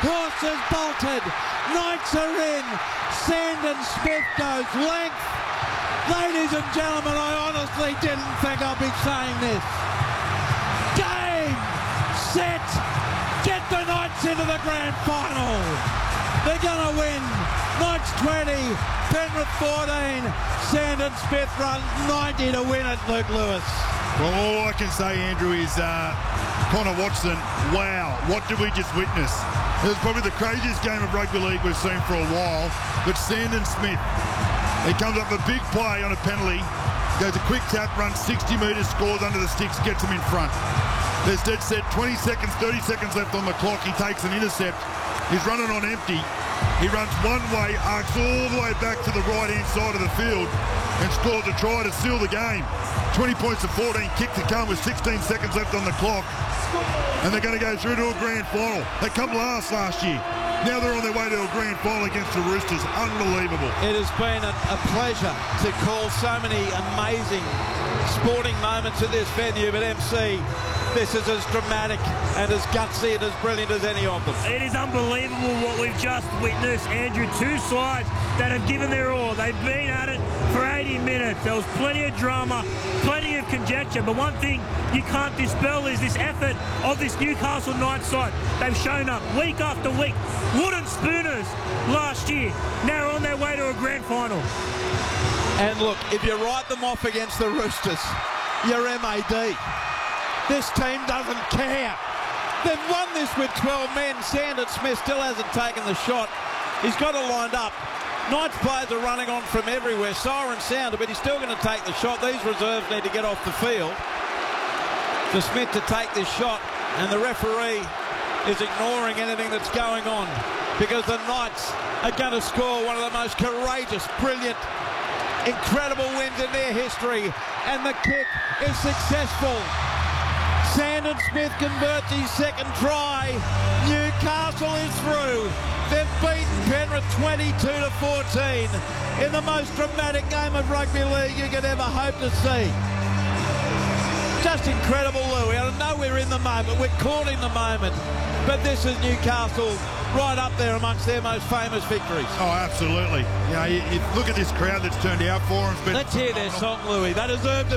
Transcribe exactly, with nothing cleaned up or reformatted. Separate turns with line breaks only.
Horses bolted. Knights are in. Sandon Smith goes length. Ladies and gentlemen, I honestly didn't think I'd be saying this. Game, set, get the Knights into the grand final. They're going to win. Knights twenty, Penrith fourteen. Sandon Smith runs ninety to win it, Luke Lewis.
Well, all I can say, Andrew, is uh, Connor Watson, wow, what did we just witness? It was probably the craziest game of rugby league we've seen for a while. But Sandon Smith, he comes up with a big play on a penalty, goes a quick tap, runs sixty metres, scores under the sticks, gets him in front. There's dead set, twenty seconds, thirty seconds left on the clock. He takes an intercept. He's running on empty. He runs one way, arcs all the way back to the right-hand side of the field and scores a try to seal the game. twenty points to fourteen, kick to come with sixteen seconds left on the clock. And they're going to go through to a grand final. They come last last year. Now they're on their way to a grand final against the Roosters. Unbelievable.
It has been a, a pleasure to call so many amazing sporting moments at this venue, but M C, this is as dramatic and as gutsy and as brilliant as any of them.
It is unbelievable what we've just witnessed, Andrew. Two sides that have given their all. They've been at it for eighty minutes. There was plenty of drama, plenty of conjecture, but one thing you can't dispel is this effort of this Newcastle Knights side. They've shown up week after week. Wooden spooners last year, now on their way to a grand final.
And look, if you write them off against the Roosters, you're M A D. This team doesn't care. They've won this with twelve men. Sandon Smith still hasn't taken the shot. He's got it lined up. Knights players are running on from everywhere. Siren sounded, but he's still going to take the shot. These reserves need to get off the field for Smith to take this shot, and the referee is ignoring anything that's going on because the Knights are going to score one of the most courageous, brilliant, incredible wins in their history, and the kick is successful. Sandon Smith converts his second try. Newcastle is through. They've beaten Penrith twenty-two to fourteen in the most dramatic game of rugby league you could ever hope to see. Just incredible, Louis. I know we're in the moment, we're caught in the moment, but this is Newcastle right up there amongst their most famous victories.
Oh, absolutely. You know, you, you look at this crowd that's turned out for them.
Let's hear their song, Louis. They deserve to